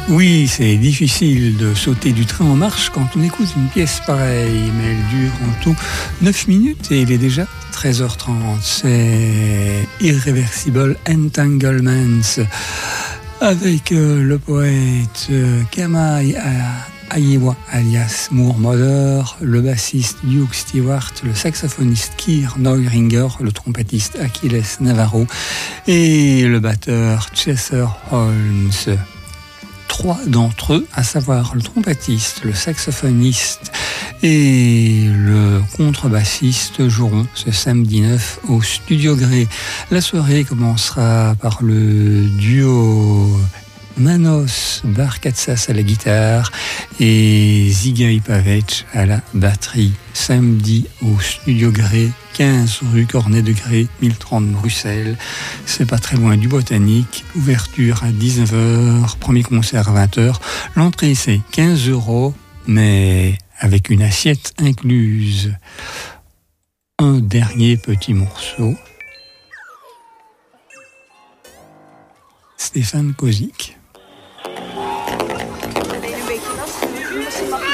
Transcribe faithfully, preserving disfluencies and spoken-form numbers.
Oui, c'est difficile de sauter du train en marche quand on écoute une pièce pareille, mais elle dure en tout neuf minutes et il est déjà treize heures trente. C'est Irreversible Entanglements avec euh, le poète euh, Kamai Ayewa alias Moore Mother, le bassiste Hugh Stewart, le saxophoniste Keir Neuringer, le trompettiste Achilles Navarro et le batteur Chester Holmes. Trois d'entre eux, à savoir le trompettiste, le saxophoniste et le contrebassiste, joueront ce samedi neuf au Studio Gré. La soirée commencera par le duo Manos Barkatsas à la guitare et Ziggy Pavec à la batterie. Samedi au Studio Gré, quinze rue Cornet de Gré, mille trente Bruxelles. C'est pas très loin du Botanique. Ouverture à dix-neuf heures, premier concert à vingt heures. L'entrée c'est quinze euros, mais avec une assiette incluse. Un dernier petit morceau. Stéphane Kozik. Een beetje lastig.